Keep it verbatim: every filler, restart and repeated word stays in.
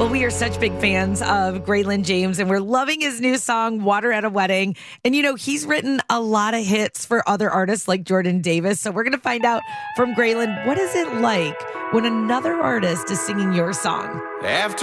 Well, we are such big fans of Graylin James, and we're loving his new song, Water at a Wedding. And, you know, he's written a lot of hits for other artists like Jordan Davis. So we're going to find out from Graylin, what is it like when another artist is singing your song? After